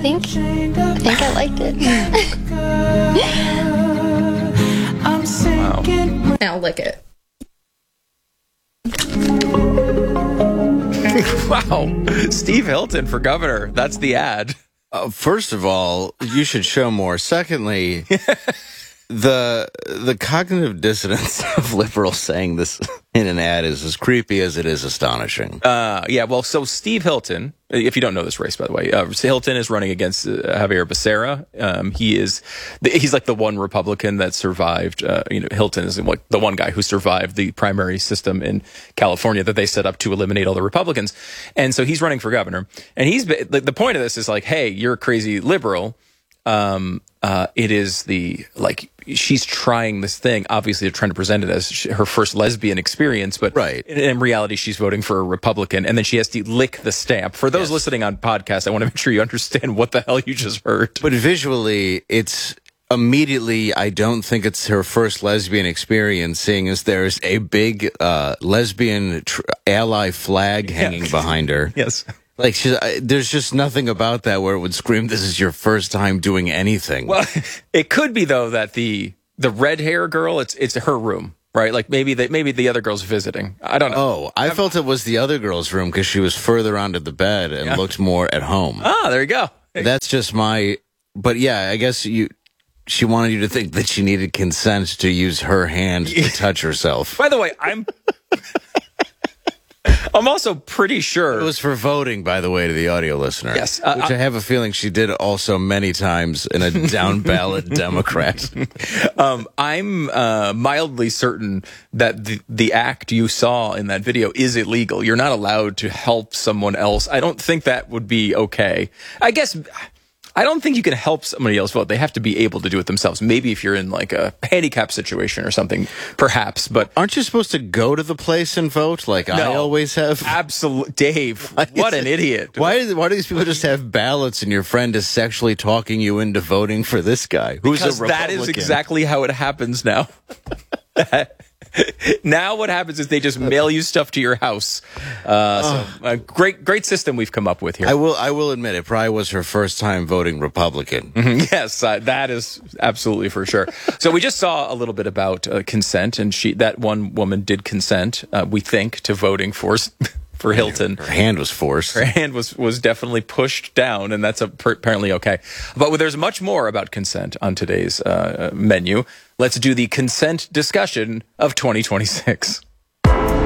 think I liked it. Wow. Now lick it. Wow. Steve Hilton for governor. That's the ad. First of all, you should show more. Secondly, the cognitive dissonance of liberals saying this in an ad is as creepy as it is astonishing. Yeah, well, so Steve Hilton, if you don't know this race, by the way, Hilton is running against Javier Becerra. He's like the one Republican that survived. Hilton is like the one guy who survived the primary system in California that they set up to eliminate all the Republicans. And so he's running for governor. And the point of this is like, hey, you're a crazy liberal. It is she's trying this thing. Obviously, they're trying to present it as her first lesbian experience, but right. in reality, she's voting for a Republican, and then she has to lick the stamp. For those listening on podcast, I want to make sure you understand what the hell you just heard. But visually, it's immediately, I don't think it's her first lesbian experience, seeing as there's a big lesbian ally flag hanging behind her. Yes. Like, there's just nothing about that where it would scream, this is your first time doing anything. Well, it could be, though, that the red hair girl, it's her room, right? Like, maybe the other girl's visiting. I don't know. Oh, I felt it was the other girl's room because she was further onto the bed and looked more at home. Ah, there you go. That's just but yeah, I guess she wanted you to think that she needed consent to use her hand to touch herself. By the way, I'm also pretty sure it was for voting, by the way, to the audio listener. Yes. Which I have a feeling she did also many times in a down ballot Democrat. I'm mildly certain that the act you saw in that video is illegal. You're not allowed to help someone else. I don't think that would be okay. I don't think you can help somebody else vote. They have to be able to do it themselves. Maybe if you're in like a handicap situation or something, perhaps. But aren't you supposed to go to the place and vote like I always have? Absolutely. Dave, what an idiot. Why do these people just have ballots and your friend is sexually talking you into voting for this guy? Who's because a Republican? That is exactly how it happens now. Now what happens is they just mail you stuff to your house. So a great system we've come up with here. I will admit it probably was her first time voting Republican. Yes, that is absolutely for sure. So we just saw a little bit about consent, and that one woman did consent, we think, to voting for Hilton. Her hand was forced. Her hand was definitely pushed down, and that's apparently okay. But there's much more about consent on today's menu. Let's do the consent discussion of 2026.